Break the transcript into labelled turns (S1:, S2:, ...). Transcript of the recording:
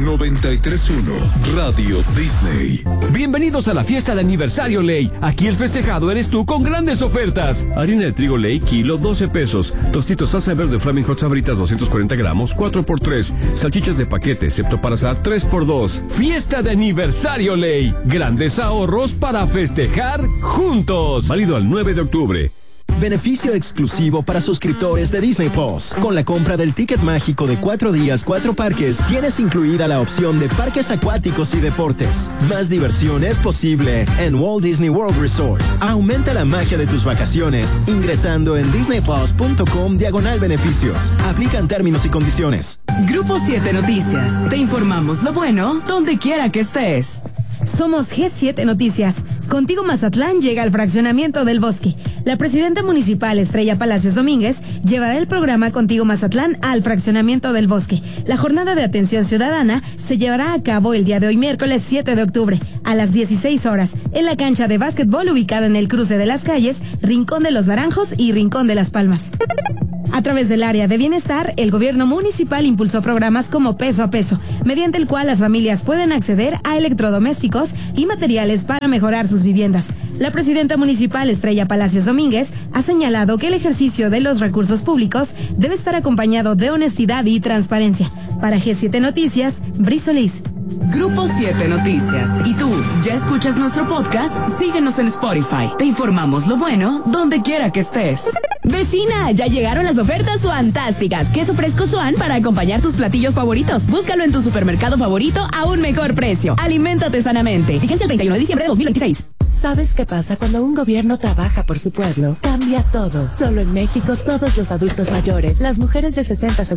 S1: 93.1 Radio Disney.
S2: Bienvenidos a la fiesta de aniversario Ley. Aquí el festejado eres tú con grandes ofertas. Harina de trigo Ley, kilo, 12 pesos. Tostitos salsa verde Flaming Hot Sabritas, 240 gramos, 4x3. Salchichas de paquete, excepto para asar, 3x2. Fiesta de aniversario Ley. Grandes ahorros para festejar juntos. Válido al 9 de octubre.
S3: Beneficio exclusivo para suscriptores de Disney Plus. Con la compra del ticket mágico de 4 días, 4 parques, tienes incluida la opción de parques acuáticos y deportes. Más diversión es posible en Walt Disney World Resort. Aumenta la magia de tus vacaciones ingresando en disneyplus.com/beneficios. Aplican términos y condiciones.
S4: Grupo 7 Noticias. Te informamos lo bueno donde quiera que estés.
S5: Somos G7 Noticias. Contigo Mazatlán llega al fraccionamiento del Bosque. La presidenta municipal Estrella Palacios Domínguez llevará el programa Contigo Mazatlán al fraccionamiento del Bosque. La jornada de atención ciudadana se llevará a cabo el día de hoy, miércoles 7 de octubre, a las 16 horas, en la cancha de básquetbol ubicada en el cruce de las calles Rincón de los Naranjos y Rincón de las Palmas. A través del área de bienestar, el gobierno municipal impulsó programas como Peso a Peso, mediante el cual las familias pueden acceder a electrodomésticos y materiales para mejorar sus viviendas. La presidenta municipal Estrella Palacios Domínguez ha señalado que el ejercicio de los recursos públicos debe estar acompañado de honestidad y transparencia. Para G7 Noticias, Bri Solís.
S4: Grupo 7 Noticias. ¿Y tú, ya escuchas nuestro podcast? Síguenos en Spotify. Te informamos lo bueno donde quiera que estés.
S6: Vecina, ya llegaron las ofertas fantásticas. Queso fresco Swan para acompañar tus platillos favoritos. Búscalo en tu supermercado favorito a un mejor precio. Aliméntate sanamente. Vigencia el 31 de diciembre de 2026.
S7: ¿Sabes qué pasa cuando un gobierno trabaja por su pueblo? Cambia todo. Solo en México, todos los adultos mayores, las mujeres de 60 a